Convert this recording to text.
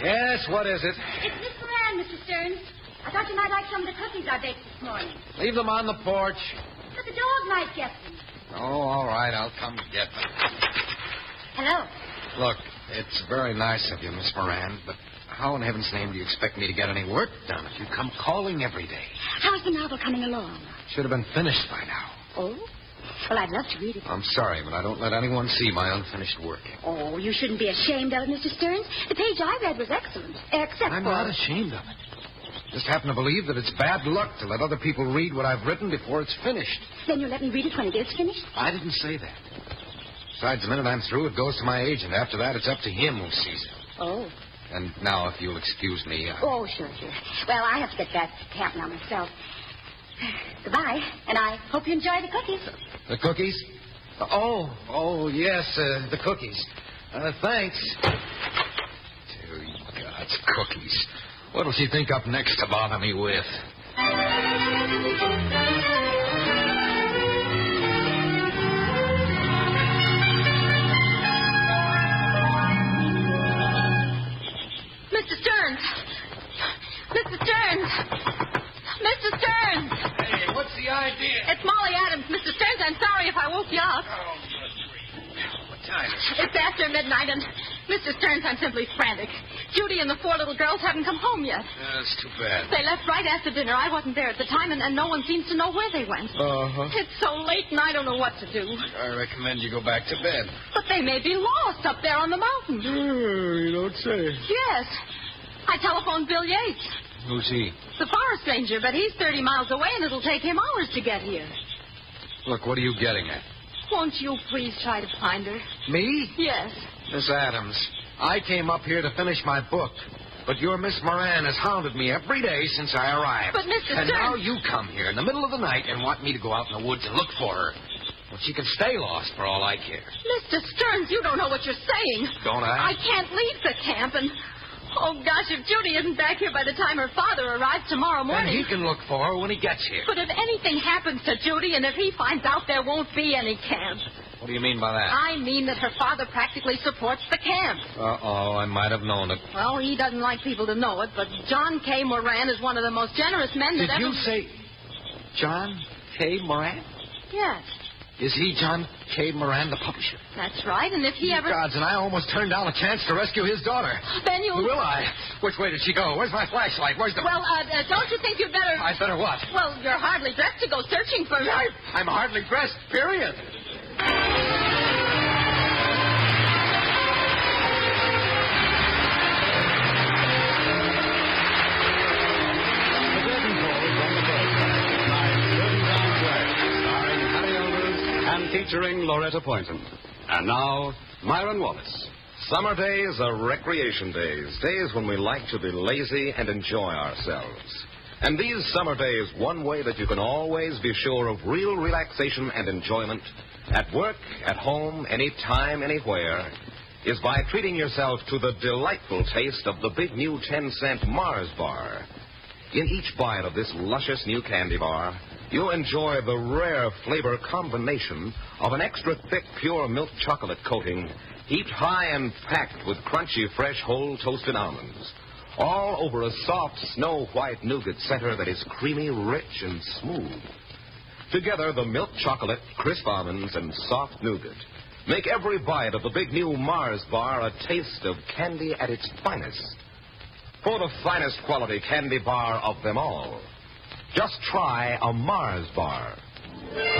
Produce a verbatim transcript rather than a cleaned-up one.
Yes, what is it? It's Miss Moran, Mister Stearns. I thought you might like some of the cookies I baked this morning. Leave them on the porch. But the dog might get them. Oh, all right. I'll come get them. Hello. Look, it's very nice of you, Miss Moran, but how in heaven's name do you expect me to get any work done if you come calling every day? How's the novel coming along? Should have been finished by now. Oh? Well, I'd love to read it. I'm sorry, but I don't let anyone see my unfinished work. Oh, you shouldn't be ashamed of it, Mister Stearns. The page I read was excellent, except I'm for... not ashamed of it. Just happen to believe that it's bad luck to let other people read what I've written before it's finished. Then you'll let me read it when it is finished? I didn't say that. Besides, the minute I'm through, it goes to my agent. After that, it's up to him who sees it. Oh. And now, if you'll excuse me... I... Oh, sure, sure. Well, I have to get back to camp now myself. Goodbye, and I hope you enjoy the cookies. The cookies? Oh, oh, yes, uh, the cookies. Uh, thanks. Dear God's cookies. What'll she think up next to bother me with? Mister Stearns! Mister Stearns! Mister Stearns! Hey, what's the idea? It's Molly Adams, Mister Stearns. I'm sorry if I woke you up. Oh, good grief. What time is it? It's after midnight, and Mister Stearns, I'm simply frantic. Judy and the four little girls haven't come home yet. Uh, that's too bad. They left right after dinner. I wasn't there at the time, and, and no one seems to know where they went. Uh-huh. It's so late, and I don't know what to do. I recommend you go back to bed. But they may be lost up there on the mountain. Oh, you don't say. Yes. I telephoned Bill Yates. Who's he? The forest ranger, but he's thirty miles away, and it'll take him hours to get here. Look, what are you getting at? Won't you please try to find her? Me? Yes. Miss Adams, I came up here to finish my book, but your Miss Moran has hounded me every day since I arrived. But, Mister And Stearns... now you come here in the middle of the night and want me to go out in the woods and look for her. Well, she can stay lost for all I care. Mister Stearns, you don't know what you're saying. Don't I? I can't leave the camp, and... Oh, gosh, if Judy isn't back here by the time her father arrives tomorrow Then morning... he can look for her when he gets here. But if anything happens to Judy, and if he finds out, there won't be any camp. What do you mean by that? I mean that her father practically supports the camp. Uh-oh, I might have known it. Well, he doesn't like people to know it, but John K. Moran is one of the most generous men Did that ever... you say John K. Moran? Yes, Is he John K. Moran, the publisher? that's right, and if he ever... Gods, and I almost turned down a chance to rescue his daughter. Then you'll... Will I? Which way did she go? Where's my flashlight? Where's the... Well, uh, uh, don't you think you'd better... I better what? Well, you're hardly dressed to go searching for... I, I'm hardly dressed, period. And featuring Loretta Poynton. And now, Myron Wallace. Summer days are recreation days, days when we like to be lazy and enjoy ourselves. And these summer days, one way that you can always be sure of real relaxation and enjoyment, at work, at home, anytime, anywhere, is by treating yourself to the delightful taste of the big new ten-cent Mars bar. In each bite of this luscious new candy bar, you'll enjoy the rare flavor combination of an extra thick, pure milk chocolate coating heaped high and packed with crunchy, fresh, whole toasted almonds, all over a soft, snow-white nougat center that is creamy, rich, and smooth. Together, the milk chocolate, crisp almonds, and soft nougat make every bite of the big new Mars bar a taste of candy at its finest. For the finest quality candy bar of them all, just try a Mars bar.